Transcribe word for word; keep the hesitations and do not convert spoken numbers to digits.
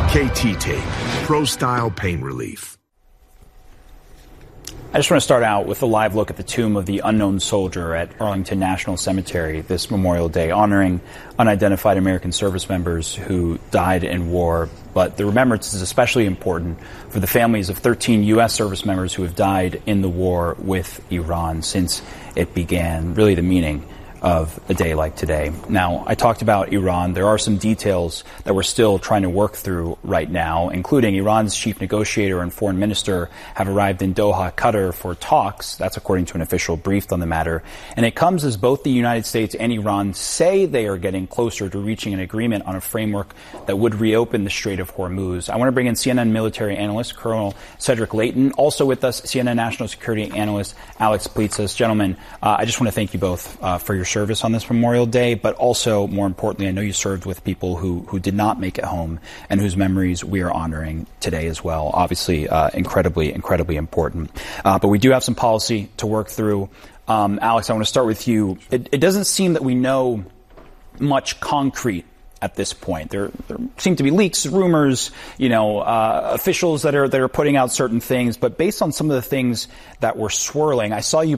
K-T-Tape, pro-style pain relief. I just want to start out with a live look at the tomb of the unknown soldier at Arlington National Cemetery this Memorial Day, honoring unidentified American service members who died in war. But the remembrance is especially important for the families of thirteen U S service members who have died in the war with Iran since it began, really the meaning of a day like today. Now, I talked about Iran. There are some details that we're still trying to work through right now, including Iran's chief negotiator and foreign minister have arrived in Doha, Qatar for talks. That's according to an official briefed on the matter. And it comes as both the United States and Iran say they are getting closer to reaching an agreement on a framework that would reopen the Strait of Hormuz. I want to bring in C N N military analyst Colonel Cedric Leighton. Also with us, C N N national security analyst Alex Plitzas. Gentlemen, uh, I just want to thank you both uh, for your service on this Memorial Day, but also, more importantly, I know you served with people who, who did not make it home and whose memories we are honoring today as well. Obviously, uh, incredibly, incredibly important. Uh, but we do have some policy to work through. Um, Alex, I want to start with you. It, it doesn't seem that we know much concrete at this point. There, there seem to be leaks, rumors, you know, uh, officials that are that are putting out certain things. But based on some of the things that were swirling, I saw you